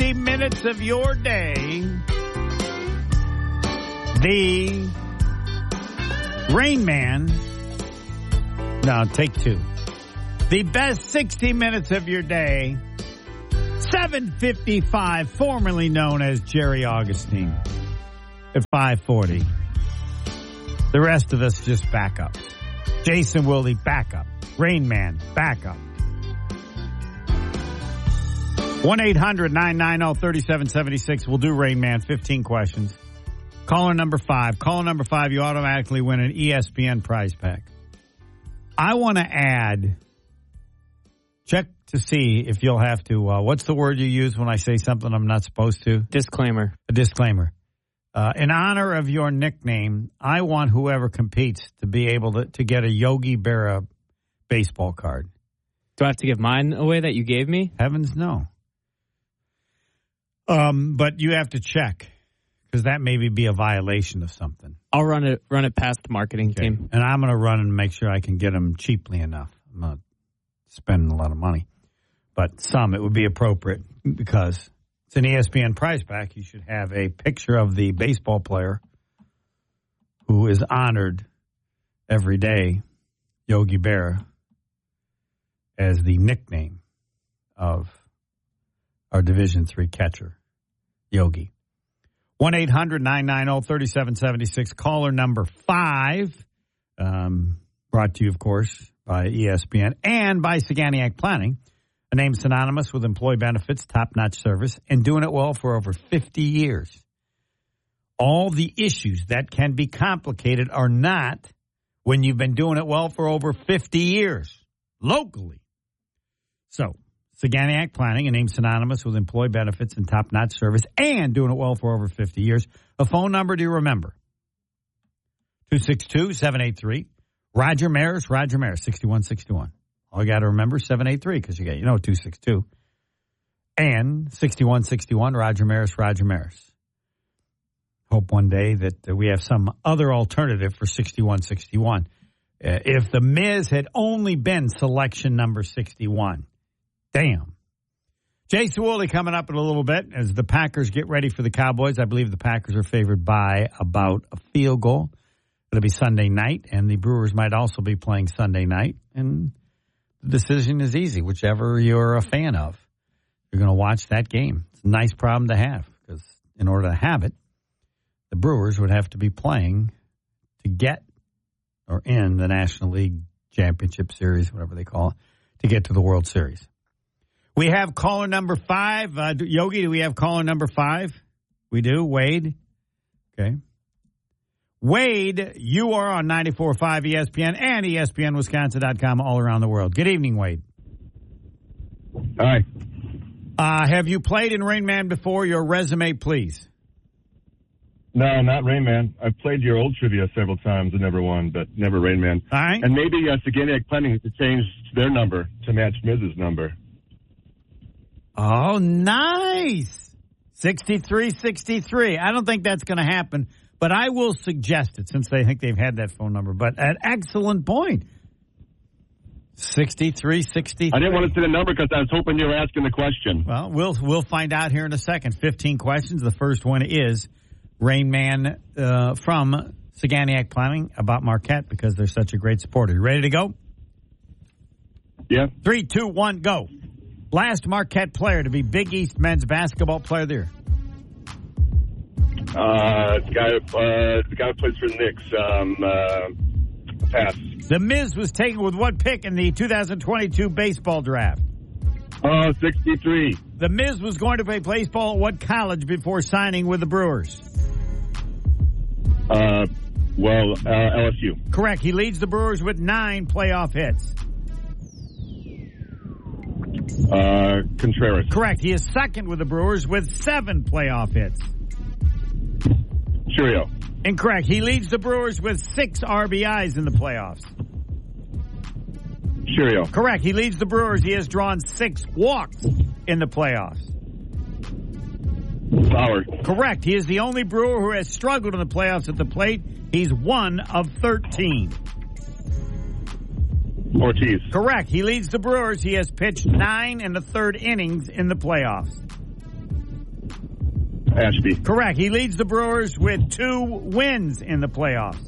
60 minutes of your day. The Rain Man. No, take two. The best 60 minutes of your day. 7:55, formerly known as Jerry Augustine. At 5:40. The rest of us just back up. Jason Wilde, back up. Rain Man, back up. 1-800-990-3776. We'll do Rain Man, 15 questions. Caller number 5. Caller number 5, you automatically win an ESPN prize pack. I want to add, check to see if you'll have to, what's the word you use when I say something I'm not supposed to? Disclaimer. A disclaimer. In honor of your nickname, I want whoever competes to be able to get a Yogi Berra baseball card. Do I have to give mine away that you gave me? Heavens, no. But you have to check, because that maybe be a violation of something. I'll run it past the marketing team. And I'm going to run and make sure I can get them cheaply enough. I'm not spending a lot of money. But it would be appropriate, because it's an ESPN prize pack. You should have a picture of the baseball player who is honored every day, Yogi Berra, as the nickname of our Division III catcher, Yogi. 1-800-990-3776. Caller number 5. Brought to you, of course, by ESPN and by Saganiac Planning. A name synonymous with employee benefits, top-notch service, and doing it well for over 50 years. All the issues that can be complicated are not when you've been doing it well for over 50 years, locally. So, Saganiac Planning, a name synonymous with employee benefits and top-notch service, and doing it well for over 50 years. A phone number to remember, 262-783. Roger Maris, 6161. All you got to remember, 783, because you got, 262. And 6161, Roger Maris. Hope one day that we have some other alternative for 6161. If the Miz had only been selection number 61. Damn. Jason Wilde coming up in a little bit as the Packers get ready for the Cowboys. I believe the Packers are favored by about a field goal. It'll be Sunday night, and the Brewers might also be playing Sunday night. And the decision is easy, whichever you're a fan of. You're going to watch that game. It's a nice problem to have, because in order to have it, the Brewers would have to be playing to get or in the National League Championship Series, whatever they call it, to get to the World Series. We have caller number 5. Yogi, do we have caller number 5? We do. Wade? Okay. Wade, you are on 94.5 ESPN and ESPNWisconsin.com all around the world. Good evening, Wade. Hi. Have you played in Rain Man before? Your resume, please. No, not Rain Man. I've played your old trivia several times and never won, but never Rain Man. All right. And maybe Saganiac Planning to change their number to match Miz's number. Oh, nice. 6363. I don't think that's going to happen, but I will suggest it since they think they've had that phone number. But an excellent point. 6363. I didn't want to say the number because I was hoping you were asking the question. Well, we'll find out here in a second. 15 questions. The first one is Rain Man from Saganiac Planning about Marquette because they're such a great supporter. You ready to go? Yeah. 3, 2, 1, go. Last Marquette player to be Big East men's basketball player of the year. The guy who plays for the Knicks. Pass. The Miz was taken with what pick in the 2022 baseball draft? 63. The Miz was going to play baseball at what college before signing with the Brewers? LSU. Correct. He leads the Brewers with 9 playoff hits. Contreras. Correct. He is second with the Brewers with 7 playoff hits. Churio. Incorrect. He leads the Brewers with 6 RBIs in the playoffs. Churio. Correct. He leads the Brewers. He has drawn 6 walks in the playoffs. Bauer. Correct. He is the only Brewer who has struggled in the playoffs at the plate. He's 1 of 13. Ortiz. Correct. He leads the Brewers. He has pitched 9 and a third innings in the playoffs. Ashby. Correct. He leads the Brewers with 2 wins in the playoffs.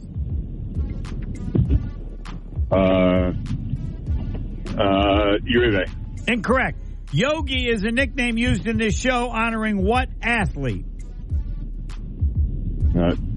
Uribe. Incorrect. Yogi is a nickname used in this show honoring what athlete?